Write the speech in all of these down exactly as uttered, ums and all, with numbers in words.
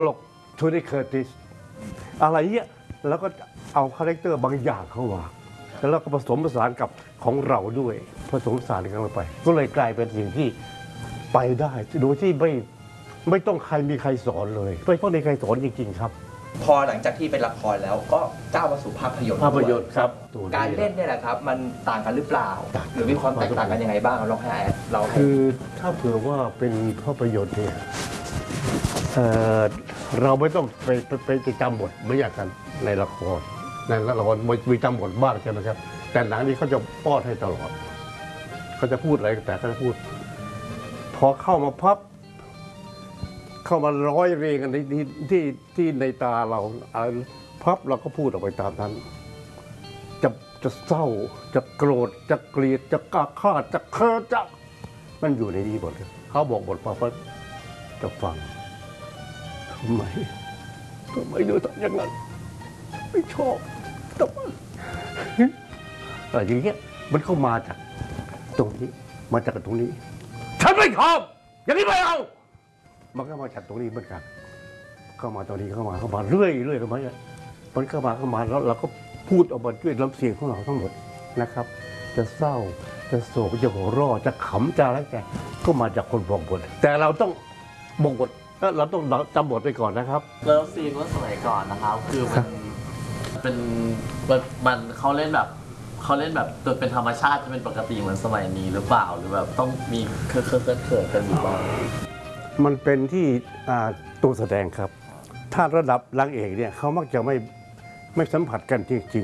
ลกโทนี่เคอร์ติสอะไรเงี้ยแล้วก็เอาคาแรคเตอร์บางอย่างเข้ามาแล้วก็ผสมผสานกับของเราด้วยผสมผสานกันลงไปก็เลยกลายเป็นสิ่งที่ไปได้โดยที่ไม่ไม่ต้องใครมีใครสอนเลยไม่ต้องมีใครสอนจริงๆครับพอหลังจากที่เป็นละครแล้วก็ก้าวมาสู่ภาพยนตร์ภาพยนตร์ครับการเล่นเนี่ยแหละครับมันต่างกันหรือเปล่าหรือมีความแตกต่างกันยังไงบ้างลองให้เราคือถ้าเผื่อว่าเป็นภาพยนตร์เนี่ยเอ่อเราไม่ต้องไปไปไปจำบทไม่อยากกันในละครในละครมีจำบทบ้างใช่ไหมครับแต่หนังนี้เขาจะป้อนให้ตลอดเขาจะพูดอะไรแต่เขาจะพูดพอเข้ามาพับเข้ามาร้อยเรียงกันที่ที่ที่ในตาเราพับเราก็พูดออกไปตามนั้นจะจะเศร้าจะโกรธจะเกลียดจะกล้าฆ่าจะเคิร์จะมันอยู่ในนี้หมดเลยเขาบอกบทมาว่าจะฟังทำไมทำไมดูทำอย่างนั้นไม่ชอบทำไมอะไรอย่างเงี้ยมันเข้ามาจากตรงนี้มาจากตรงนี้ฉันไม่ชอบอย่างนี้ไม่เอามันก็มาจากตรงนี้เหมือนกันเข้ามาตรงนี้เข้ามาเข้ามาเรื่อยเรื่อยเข้ามามันเข้ามาเข้ามาแล้วเราก็พูดออกมาด้วยน้ำเสียงของเราทั้งหมดนะครับจะเศร้าจะโศกจะหัวเราะจะขำจะอะไรแต่ก็มาจากคนบอกบทแต่เราต้องบอกบทเราต้องจำบทไปก่อนนะครับแล้วซีนว่าสมัยก่อนนะครับคือมันเป็นมันเขาเล่นแบบเขาเล่นแบบตัวเป็นธรรมชาติจะเป็นปกติเหมือนสมัยนี้หรือเปล่าหรือแบบต้องมีเคอะเคอะเขินกันหรือเปล่ามันเป็นที่ตัวแสดงครับถ้าระดับนางเอกเนี่ยเขามักจะไม่ไม่สัมผัสกันจริง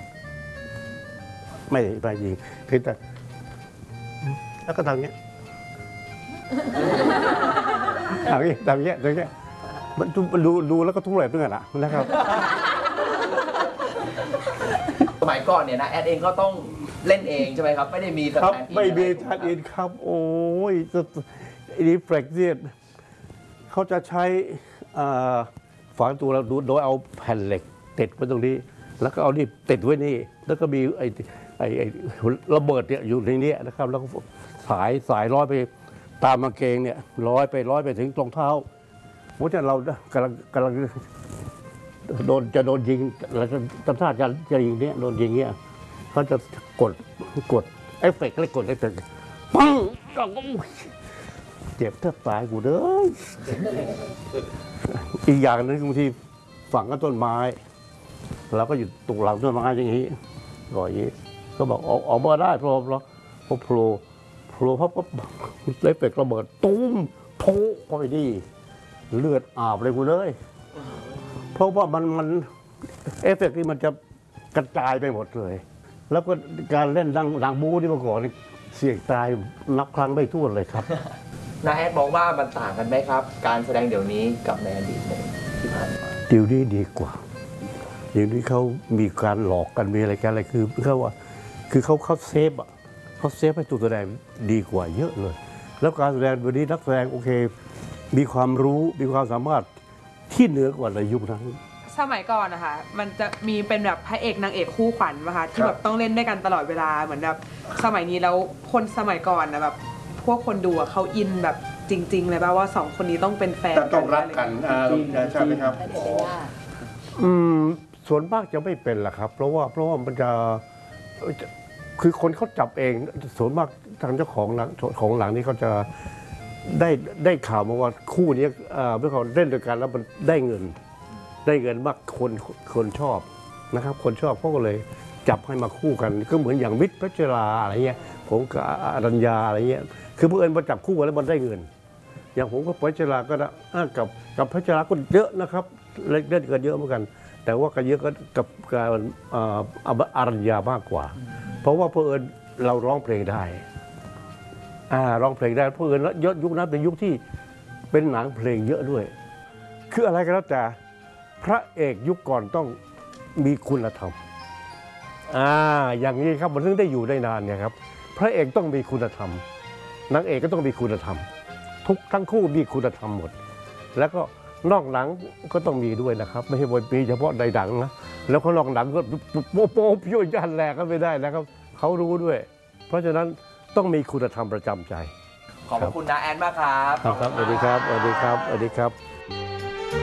ๆไม่ไปยิงเพียงแต่แล้วก็ทำเงี้ยทำเงี้ยทำเงี้ยทำเงี้ยมันดูดูแล้วก็ทุเรศด้วยนะนะครับสมัยก่อนเนี่ยนะแอดเองก็ต้องเล่นเองใช่ไหมครับไม่ได้มีครับไม่มีทัดอินครับโอ้ยรีเฟล็กเนี่ยเขาจะใช้ฝังตัวเราโดยเอาแผ่นเหล็กติดไว้ตรงนี้แล้วก็เอานี่ติดไว้นี่แล้วก็มีไอ้ไอ้ไอ้ระเบิดเนี่ยอยู่ในนี้นะครับแล้วก็สายสายร้อยไปตามกางเกงเนี่ยร้อยไปร้อยไปถึงรองเท้าเพราะฉะนั้นเรากำลังกำลังโดนจะโดนยิงแล้วทำท่าจะจะยิงเนี้ยโดนยิงเนี้ยเขาจะกดกดเอฟเฟกต์เลยกดเอฟเฟกต์ปังเจ็บแทบตายกูเด้ออีกอย่างนึงบางทีฝังกับต้นไม้เราก็อยู่ตรงหลังต้นไม้อย่างนี้ก่อนอย่างนี้ก็บอกออกออกมาได้เพราะเพราะเพราะโผล่โผล่เพราะปั๊บเอฟเฟกต์ระเบิดตุ้มโผล่เข้าไปดีเลือดอาบเลยกูเลยเพราะว่ามันมันเอฟเฟกต์ที่มันจะกระจายไปหมดเลยแล้วก็การเล่นดังดังบู๊ที่เมื่อก่อนเสี่ยงตายนับครั้งไม่ถ้วนเลยครับนาแอดมองว่ามันต่างกันไหมครับการแสดงเดี๋ยวนี้กับในอดีตที่ผ่านมาเดี๋ยวนี้ดีกว่าเดี๋ยวนี้เขามีการหลอกกันมีอะไรกันอะไรคือเขาว่าคือเขาเขาเซฟอ่ะเขาเซฟให้ตัวแสดงดีกว่าเยอะเลยแล้วการแสดงวันนี้นักแสดงโอเคมีความรู้มีความสามารถที่เหนือกว่าในยุคนั้นสมัยก่อนนะคะมันจะมีเป็นแบบพระเอกนางเอกคู่ขวัญนะคะที่แบบต้องเล่นด้วยกันตลอดเวลาเหมือนแบบสมัยนี้แล้วคนสมัยก่อนนะแบบพวกคนดูเขาอินแบบจริงๆเลยป่ะว่าสองคนนี้ต้องเป็นแฟนต้องรักกันใช่ไหมครับอืมส่วนมากจะไม่เป็นล่ะครับเพราะว่าเพราะว่ามันจะคือคนเขาจับเองส่วนมากทางเจ้าของหลังของหลังนี้เขาจะได้ได้ข่าวมาว่าคู่นี้เมื่อเขาเล่นด้วยกันแล้วมันได้เงินได้เงินมากคนคนชอบนะครับคนชอบเขาก็เลยจับให้มาคู่กันก็เหมือนอย่างมิตรพัชราอะไรเงี้ยผมกับอรัญญาอะไรเงี้ยคือเพื่อนมาจับคู่กันแล้วมันได้เงินอย่างผมกับพัชราก็ได้กับกับพัชราก็เยอะนะครับเล่นกันเยอะเหมือนกันแต่ว่าก็เยอะกับการอรัญญามากกว่าเพราะว่าเพื่อนเราร้องเพลงได้ร้องเพลงได้เพื่อนแล้วยุคนั้นเป็นยุคที่เป็นหนังเพลงเยอะด้วยคืออะไรก็แล้วแต่พระเอกยุคก่อนต้องมีคุณธรรมอ่าอย่างนี้ครับมันถึงได้อยู่ได้นานเนี่ยครับพระเอกต้องมีคุณธรรมนางเอกก็ต้องมีคุณธรรมทุกทั้งคู่มีคุณธรรมหมดแล้วก็นอกหนังก็ต้องมีด้วยนะครับไม่ใช่บนปีเฉพาะในหนังนะแล้วเขานอกหนังก็โป๊ะโป๊ะพิ้วยันแหลกก็ไม่ได้นะครับเขารู้ด้วยเพราะฉะนั้นต้องมีคุณธรรมประจำใจขอบคุณนาแอดมากครับครับสวัสดีครับสวัสดีครับสวัสดีครับ